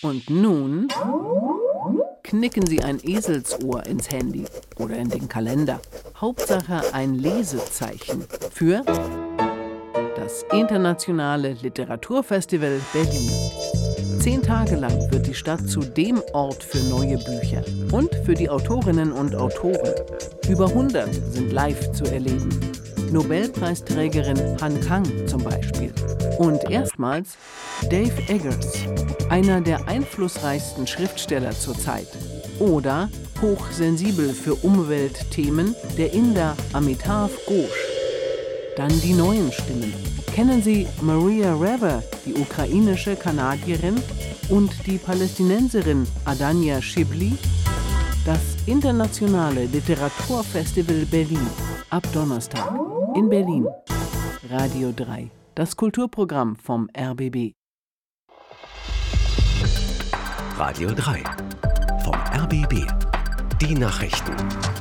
Und nun knicken Sie ein Eselsohr ins Handy oder in den Kalender. Hauptsache ein Lesezeichen für das Internationale Literaturfestival Berlin. 10 Tage lang wird die Stadt zu dem Ort für neue Bücher und für die Autorinnen und Autoren. Über 100 sind live zu erleben. Nobelpreisträgerin Han Kang zum Beispiel. Und erstmals Dave Eggers, einer der einflussreichsten Schriftsteller zur Zeit. Oder hochsensibel für Umweltthemen der Inder Amitav Ghosh. Dann die neuen Stimmen. Kennen Sie Maria Rever, die ukrainische Kanadierin, und die Palästinenserin Adania Shibli? Das Internationale Literaturfestival Berlin. Ab Donnerstag in Berlin. Radio 3. Das Kulturprogramm vom RBB. Radio 3 vom RBB. Die Nachrichten.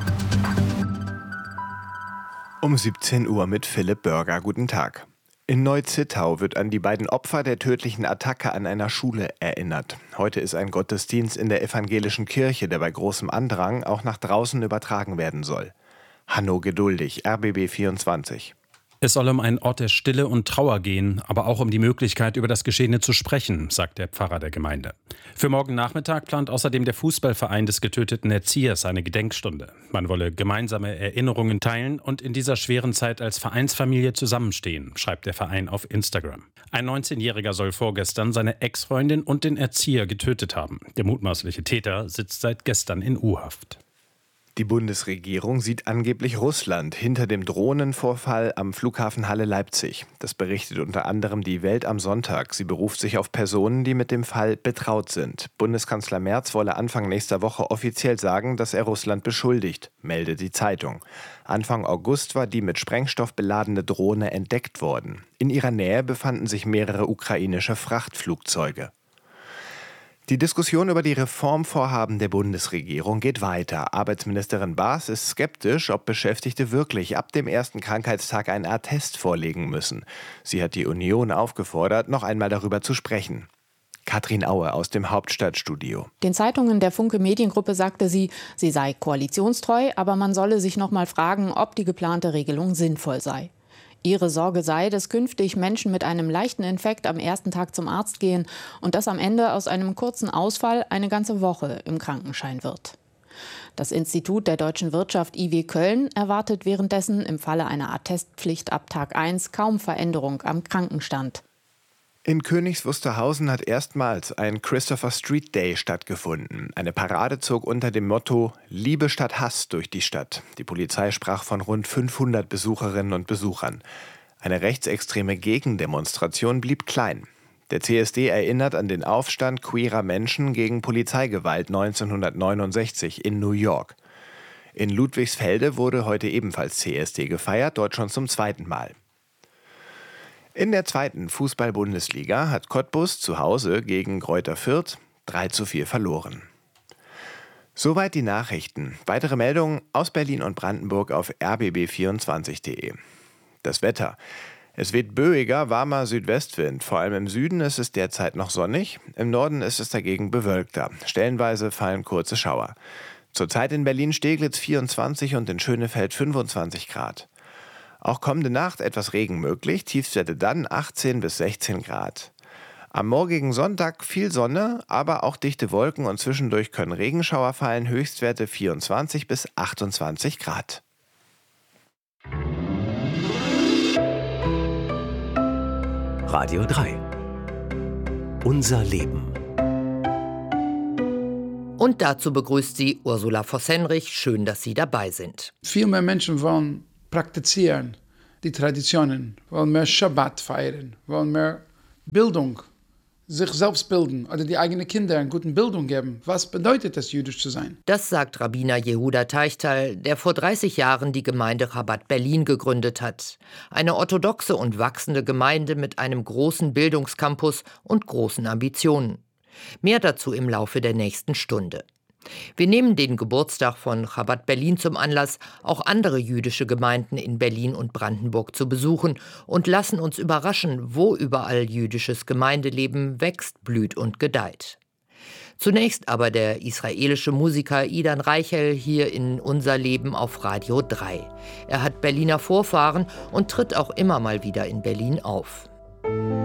Um 17 Uhr mit Philipp Börger. Guten Tag. In Neu-Zittau wird an die beiden Opfer der tödlichen Attacke an einer Schule erinnert. Heute ist ein Gottesdienst in der evangelischen Kirche, der bei großem Andrang auch nach draußen übertragen werden soll. Hanno Geduldig, RBB 24. Es soll um einen Ort der Stille und Trauer gehen, aber auch um die Möglichkeit, über das Geschehene zu sprechen, sagt der Pfarrer der Gemeinde. Für morgen Nachmittag plant außerdem der Fußballverein des getöteten Erziehers eine Gedenkstunde. Man wolle gemeinsame Erinnerungen teilen und in dieser schweren Zeit als Vereinsfamilie zusammenstehen, schreibt der Verein auf Instagram. Ein 19-Jähriger soll vorgestern seine Ex-Freundin und den Erzieher getötet haben. Der mutmaßliche Täter sitzt seit gestern in U-Haft. Die Bundesregierung sieht angeblich Russland hinter dem Drohnenvorfall am Flughafen Halle-Leipzig. Das berichtet unter anderem die Welt am Sonntag. Sie beruft sich auf Personen, die mit dem Fall betraut sind. Bundeskanzler Merz wolle Anfang nächster Woche offiziell sagen, dass er Russland beschuldigt, meldet die Zeitung. Anfang August war die mit Sprengstoff beladene Drohne entdeckt worden. In ihrer Nähe befanden sich mehrere ukrainische Frachtflugzeuge. Die Diskussion über die Reformvorhaben der Bundesregierung geht weiter. Arbeitsministerin Baas ist skeptisch, ob Beschäftigte wirklich ab dem ersten Krankheitstag einen Attest vorlegen müssen. Sie hat die Union aufgefordert, noch einmal darüber zu sprechen. Katrin Aue aus dem Hauptstadtstudio. Den Zeitungen der Funke Mediengruppe sagte sie sei koalitionstreu, aber man solle sich noch mal fragen, ob die geplante Regelung sinnvoll sei. Ihre Sorge sei, dass künftig Menschen mit einem leichten Infekt am ersten Tag zum Arzt gehen und dass am Ende aus einem kurzen Ausfall eine ganze Woche im Krankenschein wird. Das Institut der deutschen Wirtschaft IW Köln erwartet währenddessen im Falle einer Attestpflicht ab Tag 1 kaum Veränderung am Krankenstand. In Königs Wusterhausen hat erstmals ein Christopher Street Day stattgefunden. Eine Parade zog unter dem Motto »Liebe statt Hass« durch die Stadt. Die Polizei sprach von rund 500 Besucherinnen und Besuchern. Eine rechtsextreme Gegendemonstration blieb klein. Der CSD erinnert an den Aufstand queerer Menschen gegen Polizeigewalt 1969 in New York. In Ludwigsfelde wurde heute ebenfalls CSD gefeiert, dort schon zum zweiten Mal. In der zweiten Fußball-Bundesliga hat Cottbus zu Hause gegen Greuther Fürth 3:4 verloren. Soweit die Nachrichten. Weitere Meldungen aus Berlin und Brandenburg auf rbb24.de. Das Wetter. Es weht böiger, warmer Südwestwind. Vor allem im Süden ist es derzeit noch sonnig. Im Norden ist es dagegen bewölkter. Stellenweise fallen kurze Schauer. Zurzeit in Berlin-Steglitz 24 und in Schönefeld 25 Grad. Auch kommende Nacht etwas Regen möglich, Tiefstwerte dann 18 bis 16 Grad. Am morgigen Sonntag viel Sonne, aber auch dichte Wolken und zwischendurch können Regenschauer fallen, Höchstwerte 24 bis 28 Grad. Radio 3. Unser Leben. Und dazu begrüßt sie Ursula Voss-Henrich. Schön, dass Sie dabei sind. Viel mehr Menschen wollen praktizieren die Traditionen, wollen mehr Schabbat feiern, wollen mehr Bildung, sich selbst bilden oder die eigenen Kinder eine gute Bildung geben. Was bedeutet es, jüdisch zu sein? Das sagt Rabbiner Jehuda Teichtal, der vor 30 Jahren die Gemeinde Chabad Berlin gegründet hat. Eine orthodoxe und wachsende Gemeinde mit einem großen Bildungscampus und großen Ambitionen. Mehr dazu im Laufe der nächsten Stunde. Wir nehmen den Geburtstag von Chabad Berlin zum Anlass, auch andere jüdische Gemeinden in Berlin und Brandenburg zu besuchen und lassen uns überraschen, wo überall jüdisches Gemeindeleben wächst, blüht und gedeiht. Zunächst aber der israelische Musiker Idan Reichel hier in Unser Leben auf Radio 3. Er hat Berliner Vorfahren und tritt auch immer mal wieder in Berlin auf.